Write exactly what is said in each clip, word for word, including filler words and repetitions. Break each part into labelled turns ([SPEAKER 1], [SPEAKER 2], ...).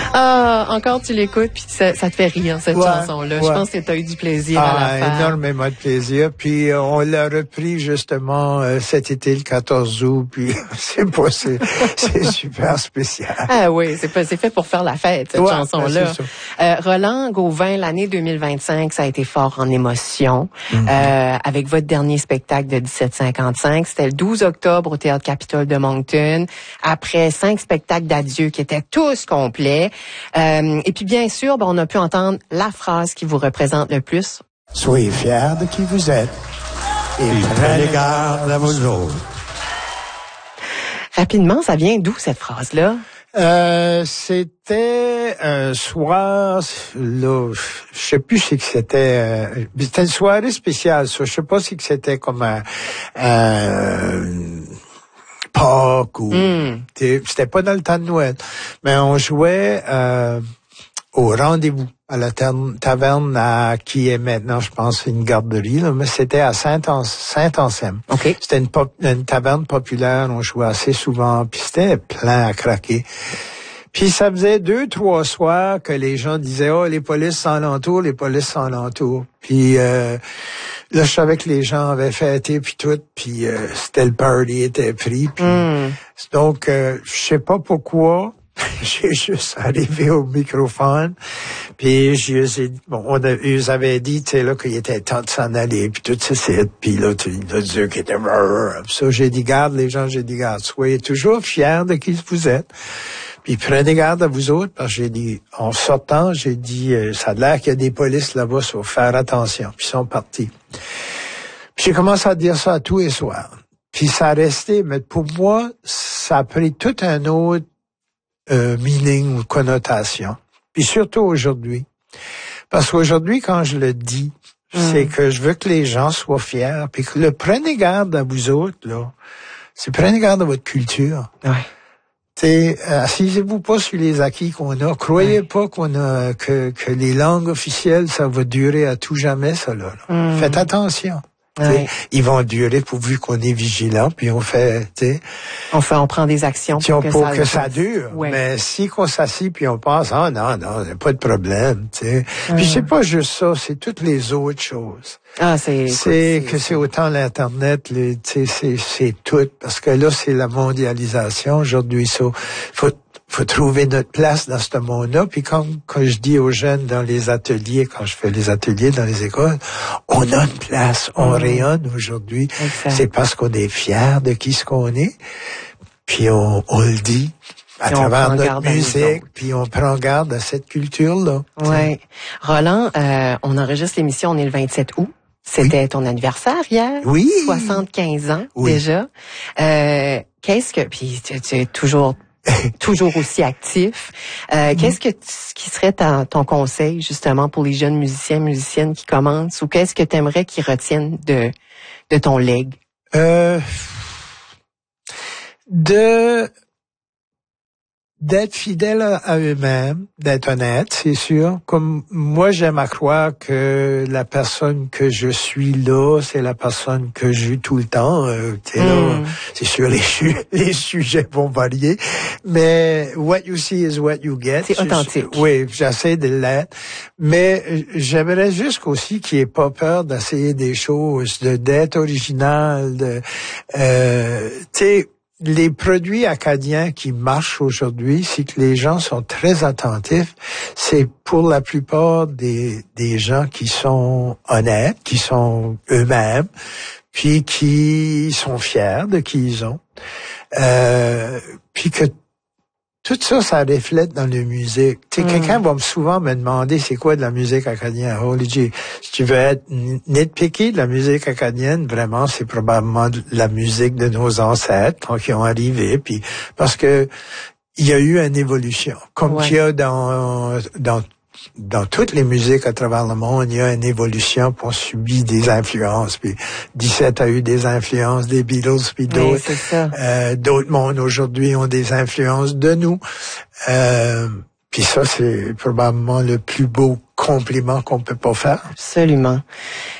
[SPEAKER 1] Ah, encore tu l'écoutes puis ça, ça te fait rire cette
[SPEAKER 2] ouais,
[SPEAKER 1] chanson-là.
[SPEAKER 2] Ouais.
[SPEAKER 1] Je pense que tu as eu du plaisir
[SPEAKER 2] ah,
[SPEAKER 1] à la faire.
[SPEAKER 2] Énormément de plaisir. Puis euh, on l'a repris justement euh, cet été le quatorze août. Puis c'est pas c'est, c'est super spécial.
[SPEAKER 1] Ah oui, c'est pas, c'est fait pour faire la fête cette
[SPEAKER 2] ouais,
[SPEAKER 1] chanson-là. Euh, Roland Gauvin, l'année deux mille vingt-cinq, ça a été fort en émotion. Mm-hmm. Euh, avec votre dernier spectacle de dix-sept cinquante-cinq, c'était le douze octobre au Théâtre Capitole de Moncton. Après cinq spectacles d'adieu qui étaient tous complets. Euh, et puis bien sûr, ben, on a pu entendre la phrase qui vous représente le plus.
[SPEAKER 2] Soyez fiers de qui vous êtes et, et prenez garde à vos autres.
[SPEAKER 1] Rapidement, ça vient d'où cette phrase-là?
[SPEAKER 2] Euh, c'était un soir, là, je sais plus si c'était, euh, c'était une soirée spéciale, ça. Je sais pas si c'était comme un, un Pâques ou, mm. c'était pas dans le temps de Noël, mais on jouait, euh, au rendez-vous à la taverne à qui est maintenant, je pense, une garderie, là, mais c'était à Saint-Anselme.
[SPEAKER 1] Okay.
[SPEAKER 2] C'était une, pop, une taverne populaire, on jouait assez souvent, puis c'était plein à craquer. Puis ça faisait deux, trois soirs que les gens disaient « Oh, les polices sont alentour, les polices sont alentour. » Puis euh, là, je savais que les gens avaient fêté, puis tout, puis euh, c'était le party était pris. Puis, mm. Donc, euh, je sais pas pourquoi, j'ai juste arrivé au microphone, puis je les ai, bon, on a, ils avaient dit, tu sais, là, qu'il était temps de s'en aller, puis tout ça, puis là, tu as dit qu'il était ça, j'ai dit, garde les gens, j'ai dit, garde, soyez toujours fiers de qui vous êtes, puis prenez garde à vous autres, parce que j'ai dit, en sortant, j'ai dit, euh, ça a l'air qu'il y a des polices là-bas, il faut faire attention, puis ils sont partis. Puis j'ai commencé à dire ça à tous les soirs, puis ça a resté, mais pour moi, ça a pris tout un autre Euh, meaning ou connotation. Puis surtout aujourd'hui. Parce qu'aujourd'hui, quand je le dis, mm. c'est que je veux que les gens soient fiers. Puis que le prenez garde à vous autres, là. C'est prenez garde à votre culture.
[SPEAKER 1] Ouais.
[SPEAKER 2] T'sais, assisez-vous pas sur les acquis qu'on a. Croyez ouais. pas qu'on a, que, que les langues officielles, ça va durer à tout jamais, ça, là. là. Mm. Faites attention. Ouais. Ils vont durer pourvu qu'on est vigilant, puis on fait, tu sais.
[SPEAKER 1] On fait, on prend des actions
[SPEAKER 2] pour,
[SPEAKER 1] que,
[SPEAKER 2] pour
[SPEAKER 1] ça,
[SPEAKER 2] que ça dure. Ouais. Mais si qu'on s'assit puis on pense, ah non, non, il n'y a pas de problème, tu sais. Ouais. Puis c'est pas juste ça, c'est toutes les autres choses.
[SPEAKER 1] Ah, c'est.
[SPEAKER 2] C'est que c'est autant l'internet, les, tu sais, c'est, c'est tout, parce que là c'est la mondialisation aujourd'hui, ça. Faut faut trouver notre place dans ce monde-là. Puis quand, quand je dis aux jeunes dans les ateliers, quand je fais les ateliers dans les écoles, on a une place, on mmh. rayonne aujourd'hui. Exact. C'est parce qu'on est fiers de qui ce qu'on est. Puis on, on le dit à travers notre musique, puis on prend garde à cette culture-là.
[SPEAKER 1] Oui. Roland, euh, on enregistre l'émission, on est le vingt-sept août. C'était oui. ton anniversaire hier.
[SPEAKER 2] Oui.
[SPEAKER 1] soixante-quinze ans
[SPEAKER 2] oui.
[SPEAKER 1] déjà. Euh, qu'est-ce que... Puis tu, tu es toujours... toujours aussi actif. Euh, mmh. Qu'est-ce que tu, qui serait ta, ton conseil justement pour les jeunes musiciens, musiciennes qui commencent, ou qu'est-ce que tu aimerais qu'ils retiennent de de ton legs?
[SPEAKER 2] Euh, de d'être fidèles à eux-mêmes, d'être honnêtes, c'est sûr. Comme moi, j'aime à croire que la personne que je suis là, c'est la personne que j'ai tout le temps. Euh, mm. là, c'est sûr, les, les sujets vont varier, mais what you see is what you get.
[SPEAKER 1] C'est authentique.
[SPEAKER 2] Je, oui, j'essaie de l'être, mais j'aimerais juste aussi qu'il n'y ait pas peur d'essayer des choses, de d'être original, de, euh, tu sais. Les produits acadiens qui marchent aujourd'hui, c'est que les gens sont très attentifs. C'est pour la plupart des, des gens qui sont honnêtes, qui sont eux-mêmes, puis qui sont fiers de qui ils ont. Euh, puis que tout ça, ça reflète dans la musique. Tu sais, mm. quelqu'un va souvent me demander c'est quoi de la musique acadienne. Oh, si tu veux être nitpicky de la musique acadienne, vraiment, c'est probablement de la musique de nos ancêtres qui ont arrivé. Puis parce que il y a eu une évolution, comme ouais. qu'il y a dans dans dans toutes les musiques à travers le monde, il y a une évolution pour subir des influences. Puis dix-sept a eu des influences des Beatles, puis d'autres.
[SPEAKER 1] Oui, c'est ça.
[SPEAKER 2] Euh, d'autres mondes aujourd'hui ont des influences de nous. Euh, puis ça, c'est probablement le plus beau compliment qu'on peut pas faire.
[SPEAKER 1] Absolument.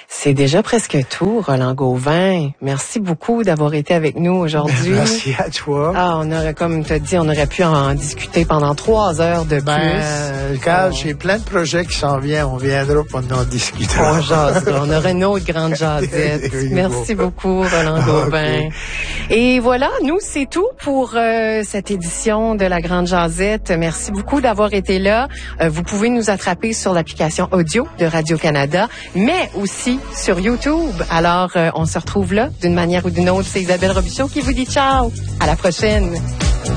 [SPEAKER 1] C'est déjà presque tout, Roland Gauvin. Merci beaucoup d'avoir été avec nous aujourd'hui.
[SPEAKER 2] Merci à toi.
[SPEAKER 1] Ah, on aurait, comme tu as dit, on aurait pu en discuter pendant trois heures de
[SPEAKER 2] ben,
[SPEAKER 1] plus.
[SPEAKER 2] Car
[SPEAKER 1] oh.
[SPEAKER 2] j'ai plein de projets qui s'en viennent. On viendra pour en discuter.
[SPEAKER 1] On jasera. On aura une autre grande jasette. Merci beaucoup, Roland Gauvin. Okay. Et voilà, nous, c'est tout pour euh, cette édition de la Grande Jasette. Merci beaucoup d'avoir été là. Euh, vous pouvez nous attraper sur l'application audio de Radio-Canada, mais aussi sur YouTube. Alors, euh, on se retrouve là d'une manière ou d'une autre. C'est Isabelle Robichaud qui vous dit ciao. À la prochaine.